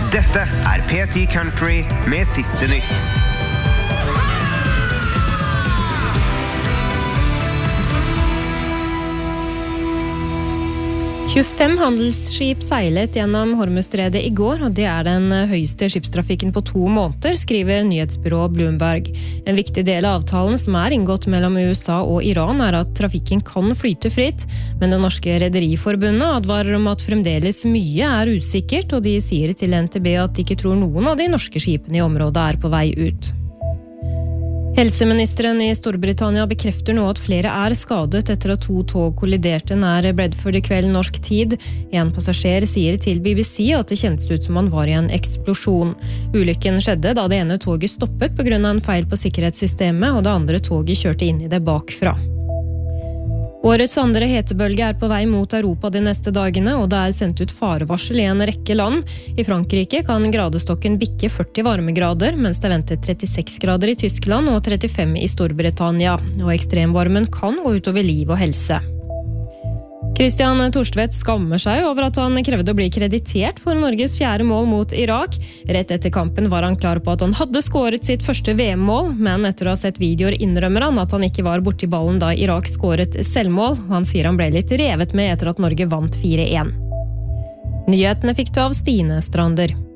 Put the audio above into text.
Dette P10 Country med siste nytt. 25 handelsskip seilet gjennom Hormuzstredet I går, og det den høyeste skipstrafikken på 2 måneder, skriver nyhetsbyrået Bloomberg. En viktig del av avtalen som inngått mellom USA og Iran at trafikken kan flyte fritt, men det norske rederiforbundet advarer om at fremdeles mye usikkert, og de sier til NTB at de ikke tror noen av de norske skipene I området på vei ut. Helseministeren I Storbritannia bekrefter nå at flere skadet etter at 2 tog kolliderte nær Bradford I kveld norsk tid. En passasjer sier til BBC at det kjentes ut som han var I en eksplosjon. Ulykken skjedde da det ene toget stoppet på grunn av en feil på sikkerhetssystemet, og det andre toget kjørte inn I det bakfra. Årets andre hetebølge på vei mot Europa de neste dagene, og det sendt ut farevarsel I en rekke land. I Frankrike kan gradestokken bikke 40 varmegrader, mens det ventet 36 grader I Tyskland og 35 I Storbritannia. Og ekstremvarmen kan gå utover liv og helse. Christian Torstvedt skammer seg over at han krevde å bli kreditert for Norges 4. mål mot Irak. Rett etter kampen var han klar på at han hadde skåret sitt første VM-mål, men etter å ha sett videoer innrømmer han at han ikke var borti ballen da Irak skåret selvmål. Han sier han ble litt revet med etter at Norge vant 4-1. Nyhetene fikk du av Stine Strander.